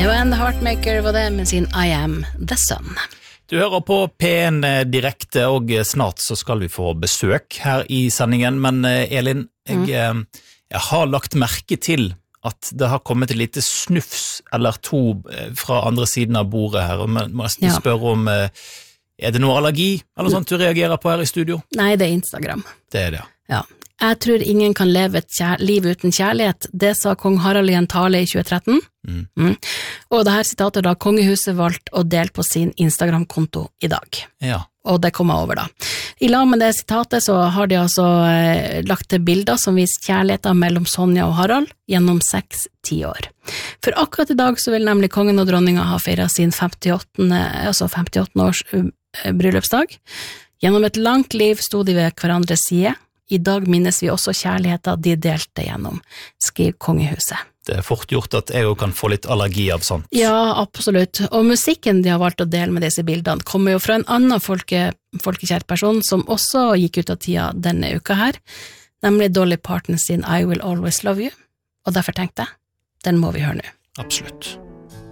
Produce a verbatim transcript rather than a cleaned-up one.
Det var en Heartmaker var det med sin I Am The Sun. Du hører på P en direkte, og snart så skal vi få besøk her i sendingen, men Elin, jeg, mm. jeg har lagt merke til at det har kommet et lite snufs eller to fra andre siden av bordet her, og må nesten ja. spørre om, er det noe allergi eller sånt du reagerer på her i studio? Nei, det er Instagram. Det er det, ja. Jeg tror ingen kan leve et kjær- liv uten kjærlighet, det sa kong Harald i en tale i tjue tretten. Mm. Mm. Og det her sitatet da kongehuset valgte å dele på sin Instagram-konto i dag. Ja. Og det kom jeg over da. I lag med det sitatet så har de altså eh, lagt til bilder som viser kjærligheten mellom Sonja og Harald gjennom seks tiår. For akkurat i dag så vil nemlig kongen og dronninga ha feiret sin femtiåttende, altså femtiåttende års uh, bryllupsdag. Gjennom et langt liv sto de ved hverandres side. I dag minnes vi også kjærligheten de delte gjennom, skriver kongehuset. Det er fort gjort at jeg også kan få litt allergi av sånt. Ja, absolutt. Og musikken de har valgt å dele med disse bildene kommer jo fra en annen folke, folkekjær person som også gikk ut av tida denne uka her, nemlig Dolly Parton sin I Will Always Love You. Og derfor tenkte jeg, den må vi høre nå. Absolutt.